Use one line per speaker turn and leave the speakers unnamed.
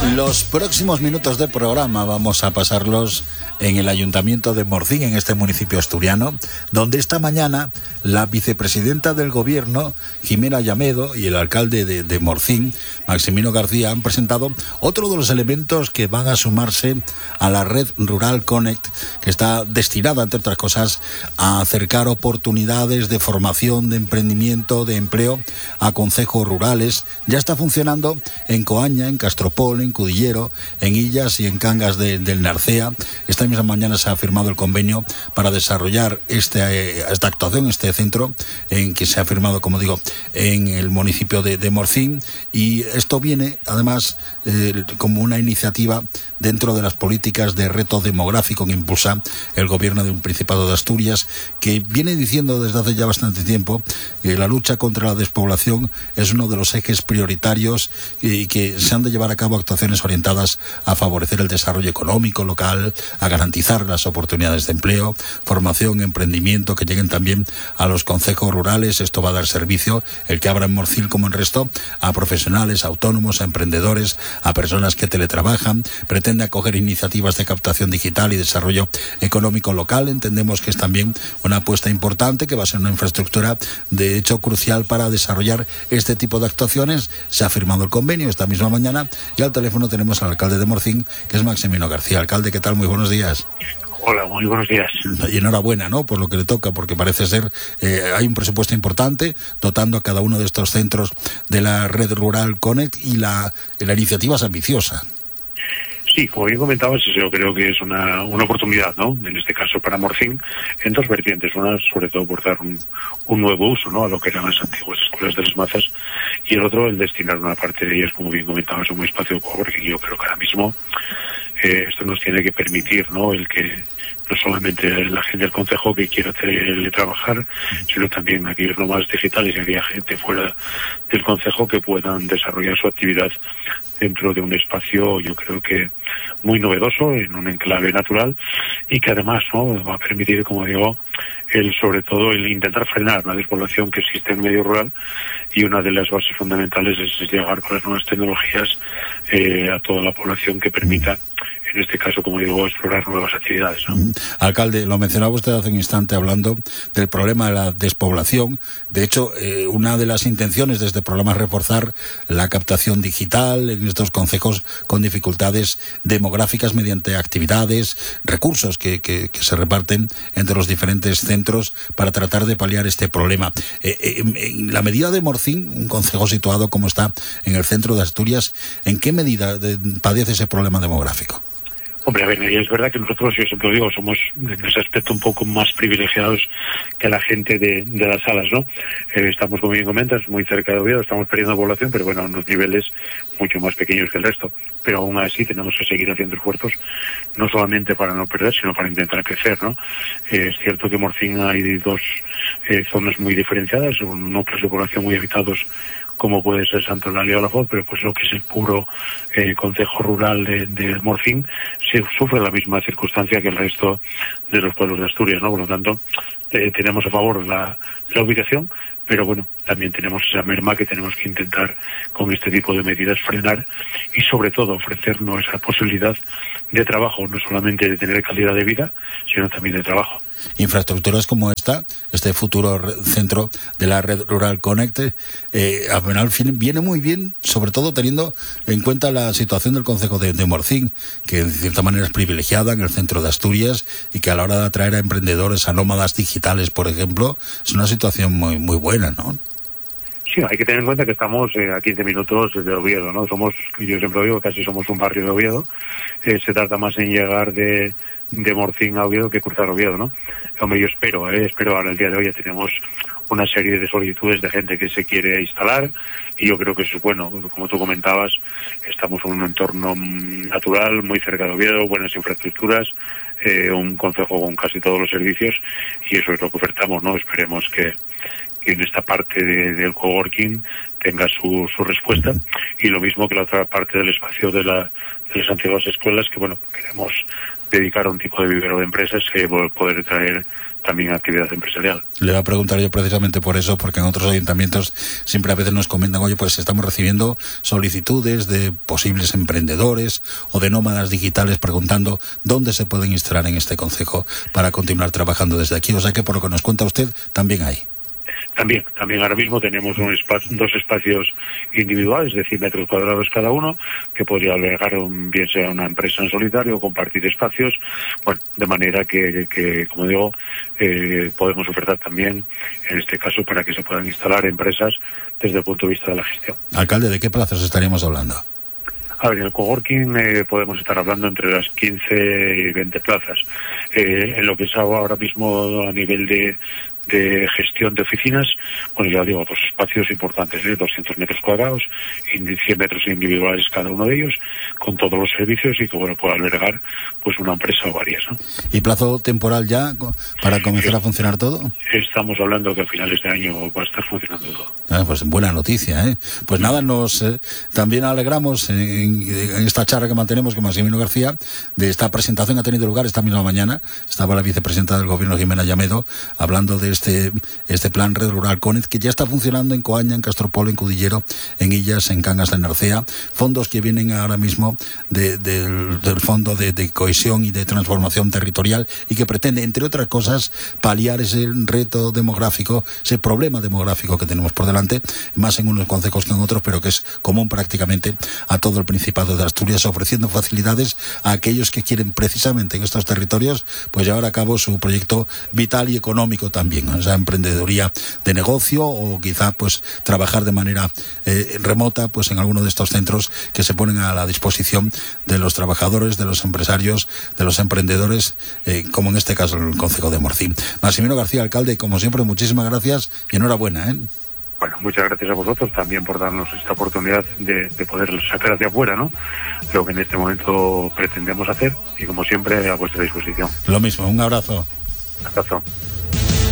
Los próximos minutos de programa vamos a pasarlos en el Ayuntamiento de Morcín, en este municipio asturiano, donde esta mañana la vicepresidenta del Gobierno, Jimena Llamedo, y el alcalde de Morcín, Maximino García, han presentado otro de los elementos que van a sumarse a la red Rural Connect, que está destinada, entre otras cosas, a acercar oportunidades de formación, de emprendimiento, de empleo a concejos rurales. Ya está funcionando en Coaña, en Castropol, en Cudillero, en Illas y en Cangas del Narcea. Esta misma mañana se ha firmado el convenio para desarrollar esta actuación, este centro, en que se ha firmado, como digo, en el municipio de Morcín, y esto viene además como una iniciativa dentro de las políticas de reto demográfico que impulsa el gobierno de un Principado de Asturias, que viene diciendo desde hace ya bastante tiempo que la lucha contra la despoblación es uno de los ejes prioritarios y que se han de llevar a cabo actuaciones orientadas a favorecer el desarrollo económico local, a garantizar las oportunidades de empleo, formación, emprendimiento, que lleguen también a los concejos rurales. Esto va a dar servicio, el que abra en Morcín como en resto, a profesionales, a autónomos, a emprendedores, a personas que teletrabajan. Pretende acoger iniciativas de captación digital y desarrollo económico local. Entendemos que es también una apuesta importante, que va a ser una infraestructura de hecho crucial para desarrollar este tipo de actuaciones. Se ha firmado el convenio esta misma mañana y al teléfono tenemos al alcalde de Morcín, que es Maximino García. Alcalde, ¿qué tal? Muy buenos días.
Hola, muy buenos días.
Y enhorabuena, ¿no?, por lo que le toca, porque parece ser hay un presupuesto importante dotando a cada uno de estos centros de la red Rural Connect, y la iniciativa es ambiciosa.
Sí, como bien comentabas, yo creo que es una oportunidad, ¿no?, en este caso para Morcín, en dos vertientes. Una, sobre todo, por dar un nuevo uso, ¿no?, a lo que eran las antiguas escuelas de las Mazas, y el otro, el destinar una parte de ellas, como bien comentabas, a un espacio pobre, que yo creo que ahora mismo esto nos tiene que permitir, ¿no?, el que no solamente la gente del concejo que quiera teletrabajar, sino también aquellos nómadas digitales y aquella gente fuera del concejo que puedan desarrollar su actividad dentro de un espacio, yo creo que muy novedoso, en un enclave natural, y que además, ¿no?, va a permitir, como digo, sobre todo el intentar frenar la despoblación que existe en el medio rural, y una de las bases fundamentales es llegar con las nuevas tecnologías a toda la población, que permita, en este caso, como digo, explorar nuevas actividades, ¿no?
Alcalde, lo mencionaba usted hace un instante hablando del problema de la despoblación. De hecho, una de las intenciones de este programa es reforzar la captación digital en estos concejos con dificultades demográficas mediante actividades, recursos que se reparten entre los diferentes centros para tratar de paliar este problema. En la medida de Morcín, un concejo situado como está en el centro de Asturias, ¿en qué medida padece ese problema demográfico?
Hombre, a ver, es verdad que nosotros, yo siempre lo digo, somos en ese aspecto un poco más privilegiados que la gente de las salas, ¿no? Estamos, como bien comentas, muy cerca de Oviedo, estamos perdiendo población, pero bueno, a unos niveles mucho más pequeños que el resto. Pero aún así tenemos que seguir haciendo esfuerzos, no solamente para no perder, sino para intentar crecer, ¿no? Es cierto que en Morcín hay dos zonas muy diferenciadas, núcleos de población muy habitados, como puede ser Santo Eulalia o La Foz, pero pues lo que es el puro concejo rural de Morcín se sufre la misma circunstancia que el resto de los pueblos de Asturias, ¿no? Por lo tanto, tenemos a favor la ubicación, pero bueno, también tenemos esa merma que tenemos que intentar con este tipo de medidas frenar, y sobre todo ofrecernos esa posibilidad de trabajo, no solamente de tener calidad de vida, sino también de trabajo.
Infraestructuras como este futuro centro de la red Rural Connect, al fin viene muy bien, sobre todo teniendo en cuenta la situación del concejo de Morcín, que de cierta manera es privilegiada en el centro de Asturias, y que a la hora de atraer a emprendedores, a nómadas digitales, por ejemplo, es una situación muy, muy buena, ¿no?
Sí, hay que tener en cuenta que estamos a 15 minutos de Oviedo, ¿no? Yo siempre digo, casi somos un barrio de Oviedo. Se trata más en llegar de Morcín a Oviedo que cruzar Oviedo, ¿no? Hombre, yo espero ahora el día de hoy ya tenemos una serie de solicitudes de gente que se quiere instalar, y yo creo que eso es bueno. Como tú comentabas, estamos en un entorno natural, muy cerca de Oviedo, buenas infraestructuras, un concejo con casi todos los servicios, y eso es lo que ofertamos, ¿no? Esperemos que que en esta parte del coworking tenga su respuesta, y lo mismo que la otra parte del espacio de las antiguas escuelas, que bueno, queremos dedicar a un tipo de vivero de empresas, poder traer también actividad empresarial.
Le voy a preguntar yo precisamente por eso, porque en otros ayuntamientos siempre a veces nos comentan, oye, pues estamos recibiendo solicitudes de posibles emprendedores o de nómadas digitales preguntando dónde se pueden instalar en este concejo para continuar trabajando desde aquí. O sea que por lo que nos cuenta usted, también hay.
También ahora mismo tenemos dos espacios individuales de 100 metros cuadrados cada uno, que podría albergar bien sea una empresa en solitario o compartir espacios, bueno, de manera que como digo, podemos ofertar también, en este caso, para que se puedan instalar empresas desde el punto de vista de la gestión.
Alcalde, ¿de qué plazos estaríamos hablando?
A ver, en el coworking podemos estar hablando entre las 15 y 20 plazas. En lo que es ahora mismo a nivel de gestión de oficinas, bueno, ya digo, dos espacios importantes, 200 metros cuadrados y 100 metros individuales cada uno de ellos, con todos los servicios, y que bueno, pueda albergar pues una empresa o varias, ¿no?
¿Y plazo temporal ya para comenzar a funcionar todo?
Estamos hablando que a finales de año va a estar funcionando todo.
Pues buena noticia, ¿eh? Pues nada, nos también alegramos en esta charla que mantenemos con Maximino García de esta presentación que ha tenido lugar esta misma mañana. Estaba la vicepresidenta del Gobierno, Jimena Llamedo, hablando de este plan Red Rural Connect, que ya está funcionando en Coaña, en Castropol, en Cudillero, en Illas, en Cangas de Narcea, fondos que vienen ahora mismo del Fondo de Cohesión y de Transformación Territorial, y que pretende, entre otras cosas, paliar ese reto demográfico, ese problema demográfico que tenemos por delante, más en unos concejos que en otros, pero que es común prácticamente a todo el Principado de Asturias, ofreciendo facilidades a aquellos que quieren precisamente en estos territorios pues llevar a cabo su proyecto vital y económico también, ¿no? Esa emprendeduría de negocio, o quizá pues trabajar de manera remota pues en alguno de estos centros que se ponen a la disposición de los trabajadores, de los empresarios, de los emprendedores, como en este caso el concejo de Morcín. Maximino García, alcalde, como siempre, muchísimas gracias y enhorabuena, ¿eh?
Bueno, muchas gracias a vosotros también por darnos esta oportunidad de poder sacar hacia afuera, ¿no?, lo que en este momento pretendemos hacer, y como siempre a vuestra disposición.
Lo mismo, un abrazo.
Un abrazo.